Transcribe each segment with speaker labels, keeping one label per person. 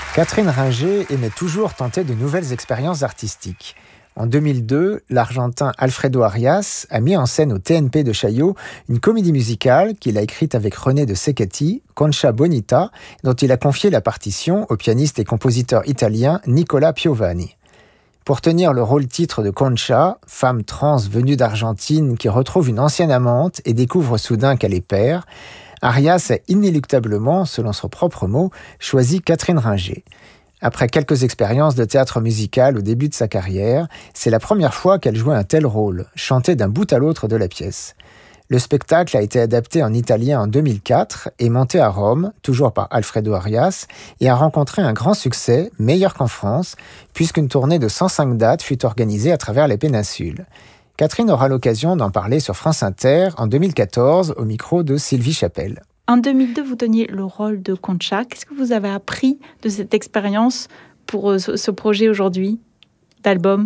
Speaker 1: Catherine Ringer aimait toujours tenter de nouvelles expériences artistiques. En 2002, l'Argentin Alfredo Arias a mis en scène au TNP de Chaillot une comédie musicale qu'il a écrite avec René de Cecchetti, Concha Bonita, dont il a confié la partition au pianiste et compositeur italien Nicola Piovani. Pour tenir le rôle-titre de Concha, femme trans venue d'Argentine qui retrouve une ancienne amante et découvre soudain qu'elle est père, Arias a inéluctablement, selon son propre mot, choisi Catherine Ringer. Après quelques expériences de théâtre musical au début de sa carrière, c'est la première fois qu'elle jouait un tel rôle, chanté d'un bout à l'autre de la pièce. Le spectacle a été adapté en italien en 2004 et monté à Rome, toujours par Alfredo Arias, et a rencontré un grand succès, meilleur qu'en France, puisqu'une tournée de 105 dates fut organisée à travers les péninsules. Catherine aura l'occasion d'en parler sur France Inter en 2014 au micro de Sylvie Chapelle.
Speaker 2: En 2002, vous teniez le rôle de Concha. Qu'est-ce que vous avez appris de cette expérience pour ce projet aujourd'hui d'album ?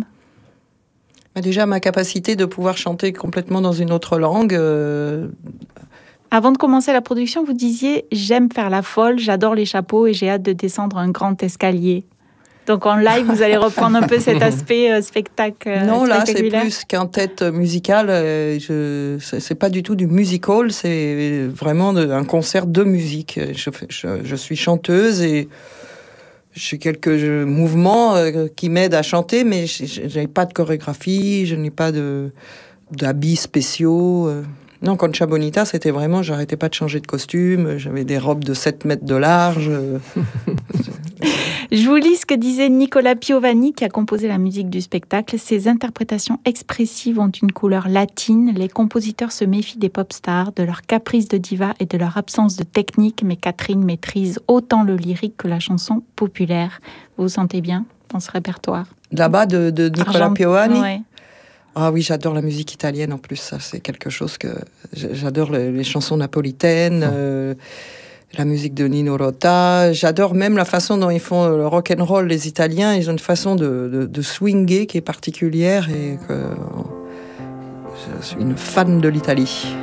Speaker 3: Déjà, ma capacité de pouvoir chanter complètement dans une autre langue.
Speaker 2: Avant de commencer la production, vous disiez « J'aime faire la folle, j'adore les chapeaux et j'ai hâte de descendre un grand escalier ». Donc en live, vous allez reprendre un peu cet aspect spectacle.
Speaker 3: Non, là, c'est plus qu'un tête musicale. C'est pas du tout du musical, c'est vraiment un concert de musique. Je suis chanteuse et j'ai quelques mouvements qui m'aident à chanter, mais je n'ai pas de chorégraphie, je n'ai pas d'habits spéciaux. Non, Concha Bonita, c'était vraiment, j'arrêtais pas de changer de costume, j'avais des robes de 7 mètres de large.
Speaker 2: Je vous lis ce que disait Nicola Piovani, qui a composé la musique du spectacle. Ces interprétations expressives ont une couleur latine. Les compositeurs se méfient des pop stars, de leur caprice de diva et de leur absence de technique. Mais Catherine maîtrise autant le lyrique que la chanson populaire. Vous vous sentez bien dans ce répertoire ?
Speaker 3: Là-bas, de Nicola Piovani.
Speaker 2: Ouais.
Speaker 3: Ah oui, j'adore la musique italienne en plus. Ça, c'est quelque chose que j'adore, les chansons napolitaines. La musique de Nino Rota. J'adore même la façon dont ils font le rock'n'roll, les Italiens. Ils ont une façon de swinger qui est particulière et que je suis une fan de l'Italie.